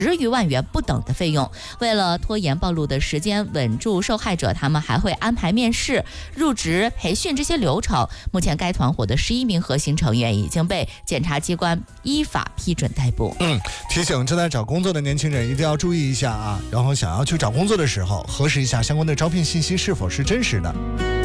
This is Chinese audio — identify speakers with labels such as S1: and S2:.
S1: 余万元不等的费用。为了拖延暴露的时间，稳住受害者，他们还会安排面试、入职、培训这些流程。目前该团伙的11名核心成员已经被检察机关依法批准逮捕。
S2: 提醒正在找工作的年轻人一定要注意一下啊，然后想要去找工作的时候，核实一下相关的招聘信息是否是真实的。